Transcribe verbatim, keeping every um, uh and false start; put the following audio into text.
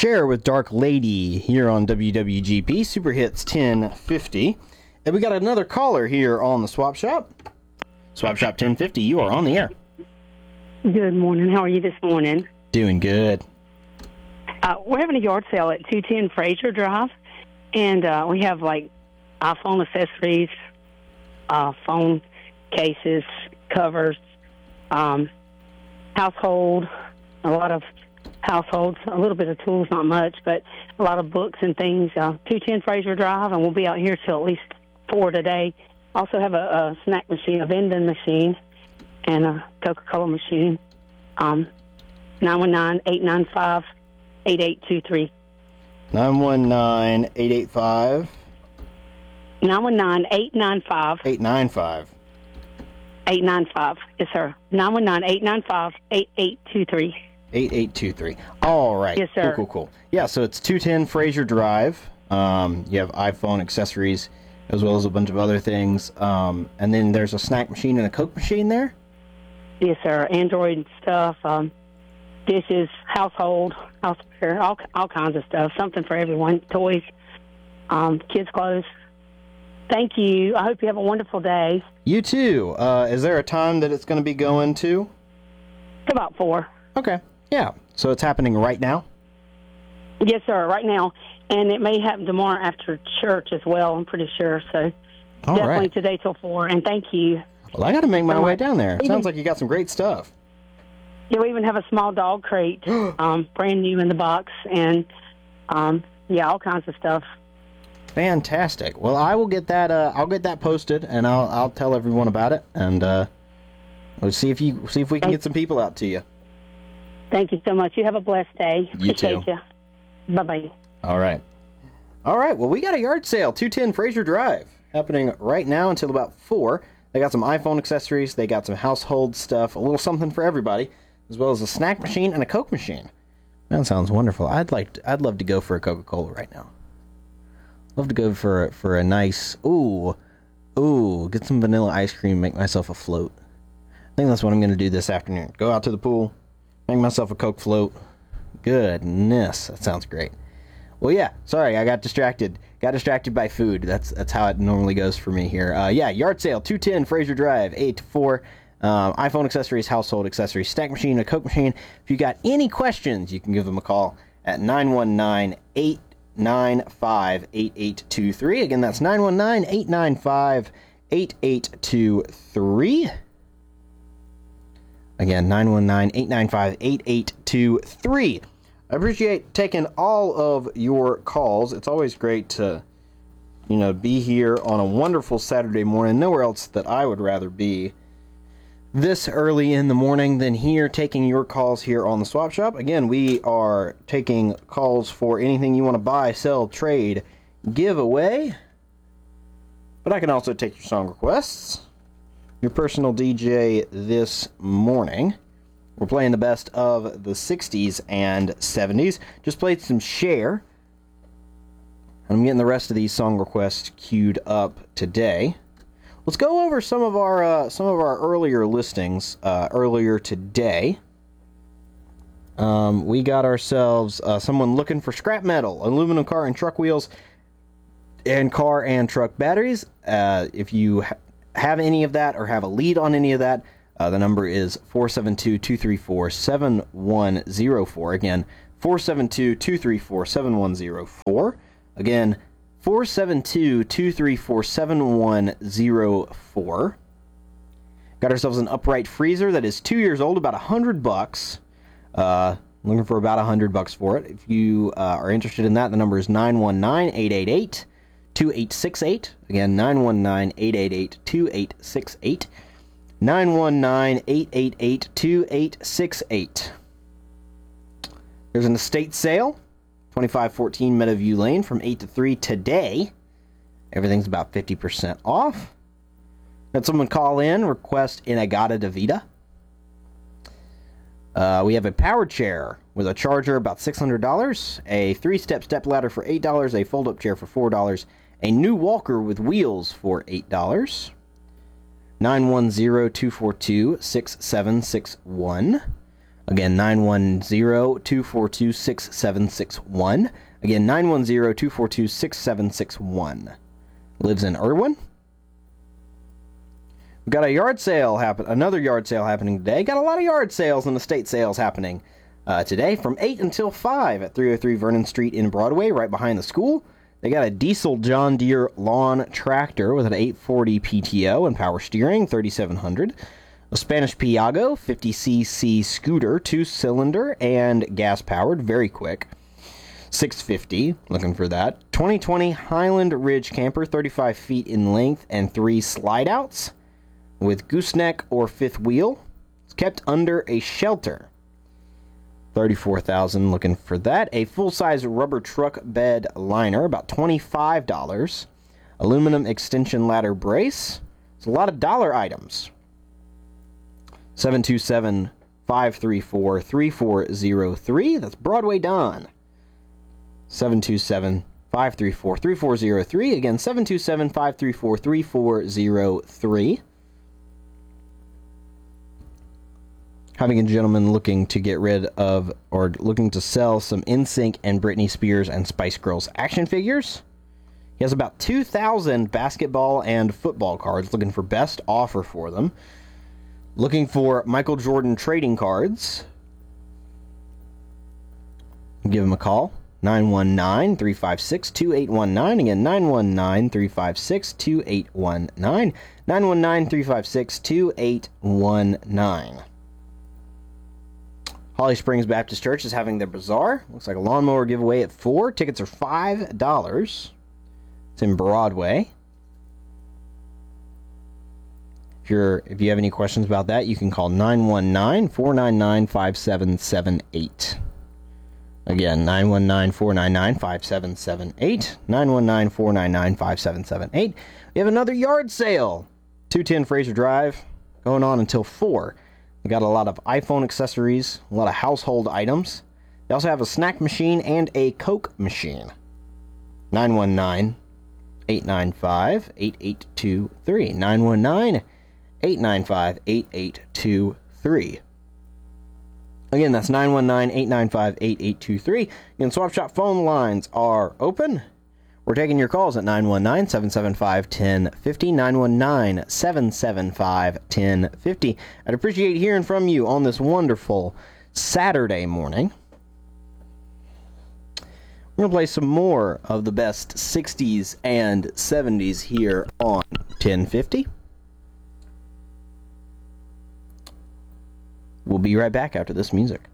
Cher with Dark Lady here on W W G P Super Hits ten fifty. And we got another caller here on the Swap Shop. Swap Shop ten fifty, you are on the air. Good morning. How are you this morning? Doing good. Uh, we're having a yard sale at two ten Fraser Drive, and uh, we have like iPhone accessories, uh, phone cases, covers, um, household, a lot of households, a little bit of tools, not much, but a lot of books and things. Uh, two ten Fraser Drive, and we'll be out here till at least four today. Also have a, a snack machine, a vending machine, and a Coca-Cola machine. Um, nine one nine, eight nine five, eight eight two three. nine one nine, eight eight five. nine one nine, eight nine five. eight nine five. eight nine five. Yes, sir. nine one nine, eight nine five, eight eight two three. eight eight two three. All right. Yes, sir. Cool, cool, cool. Yeah, so it's two ten Fraser Drive. Um, you have iPhone accessories as well as a bunch of other things. Um, and then there's a snack machine and a Coke machine there? Yes, sir. Android stuff, um, dishes, household, houseware, all all kinds of stuff. Something for everyone. Toys, um, kids' clothes. Thank you. I hope you have a wonderful day. You too. Uh, is there a time that it's going to be going to? It's about four. Okay. Yeah. So it's happening right now? Yes, sir, right now. And it may happen tomorrow after church as well, I'm pretty sure. So All definitely right. today till four. And thank you. Well, I got to make my So way much. down there. Even- Sounds like you got some great stuff. Yeah, we even have a small dog crate, um, brand new in the box. And, um, yeah, all kinds of stuff. Fantastic. Well, I will get that. Uh, I'll get that posted, and I'll I'll tell everyone about it, and uh, we'll see if you see if we can get some people out to you. Thank you so much. You have a blessed day. You Appreciate too. you. Bye-bye. All right. All right. Well, we got a yard sale, two ten Fraser Drive, happening right now until about four. They got some iPhone accessories. They got some household stuff, a little something for everybody, as well as a snack machine and a Coke machine. That sounds wonderful. I'd like. To, I'd love to go for a Coca-Cola right now. Love to go for for a nice ooh, ooh, get some vanilla ice cream, make myself a float. I think that's what I'm going to do this afternoon. Go out to the pool, make myself a Coke float. Goodness, that sounds great. Well, yeah, sorry, I got distracted. Got distracted by food. That's that's how it normally goes for me here. Uh, yeah, yard sale, two ten Fraser Drive, eight to four. Um, iPhone accessories, household accessories, snack machine, a Coke machine. If you got any questions, you can give them a call at nine one nine, eight nine five, eight eight two three. Again, that's nine one nine, eight nine five, eight eight two three. Again, nine one nine, eight nine five, eight eight two three. I appreciate taking all of your calls. It's always great to, you know, be here on a wonderful Saturday morning. Nowhere else that I would rather be this early in the morning than here, taking your calls here on the Swap Shop. Again, we are taking calls for anything you want to buy, sell, trade, give away. But I can also take your song requests. Your personal D J this morning. We're playing the best of the sixties and seventies. Just played some Cher. I'm getting the rest of these song requests queued up today. Let's go over some of our uh, some of our earlier listings uh, earlier today. Um, we got ourselves uh, someone looking for scrap metal, aluminum car and truck wheels, and car and truck batteries. Uh, if you ha- have any of that or have a lead on any of that, uh, the number is four seven two, two three four, seven one zero four. Again, four seven two, two three four, seven one zero four. Again, four seven two, two three four, seven one zero four. Got ourselves an upright freezer that is two years old, about a hundred bucks. Uh, looking for about a hundred bucks for it. If you uh, are interested in that, the number is nine one nine, eight eight eight, two eight six eight. Again, nine one nine, eight eight eight, two eight six eight. nine one nine, eight eight eight, two eight six eight. There's an estate sale. twenty-five fourteen Meadowview Lane from eight to three today. Everything's about fifty percent off. Had someone call in, request an Agata Davida. Uh, we have a power chair with a charger, about six hundred dollars. A three-step step ladder for eight dollars. A fold-up chair for four dollars. A new walker with wheels for eight dollars. nine one zero, two four two, six seven six one. Again, nine one zero, two four two, six seven six one. Again, nine one zero, two four two, six seven six one. Lives in Irwin. We've got a yard sale happen, another yard sale happening today. Got a lot of yard sales and estate sales happening uh, today from eight until five at three oh three Vernon Street in Broadway, right behind the school. They got a diesel John Deere lawn tractor with an eight forty P T O and power steering, thirty-seven hundred. A Spanish Piaggio fifty c c scooter, two-cylinder and gas-powered, very quick, six fifty, looking for that. twenty twenty Highland Ridge camper, thirty-five feet in length and three slide-outs with gooseneck or fifth wheel. It's kept under a shelter. thirty-four thousand dollars, looking for that. A full-size rubber truck bed liner, about twenty-five dollars. Aluminum extension ladder brace. It's a lot of dollar items. seven two seven, five three four, three four zero three. That's Broadway Don. seven two seven, five three four, three four zero three. Again, seven two seven, five three four, three four zero three. Having a gentleman looking to get rid of or looking to sell some N Sync and Britney Spears and Spice Girls action figures. He has about two thousand basketball and football cards, looking for best offer for them. Looking for Michael Jordan trading cards. Give him a call. nine one nine, three five six, two eight one nine. Again, nine one nine, three five six, two eight one nine. nine one nine, three five six, two eight one nine. Holly Springs Baptist Church is having their bazaar. Looks like a lawnmower giveaway at four. Tickets are five dollars. It's in Broadway. If you're if you have any questions about that, you can call nine one nine, four nine nine, five seven seven eight. Again, nine one nine, four nine nine, five seven seven eight. nine one nine, four nine nine, five seven seven eight. We have another yard sale. two ten Fraser Drive, going on until four. We got a lot of iPhone accessories, a lot of household items. They also have a snack machine and a Coke machine. nine one nine, eight nine five, eight eight two three. nine one nine, eight nine five, eight eight two three. Again, that's nine one nine, eight nine five, eight eight two three. Again, Swap Shop phone lines are open. We're taking your calls at nine one nine, seven seven five, one oh five oh, nine one nine, seven seven five, one oh five oh. I'd appreciate hearing from you on this wonderful Saturday morning. We're going to play some more of the best sixties and seventies here on ten fifty. We'll be right back after this music.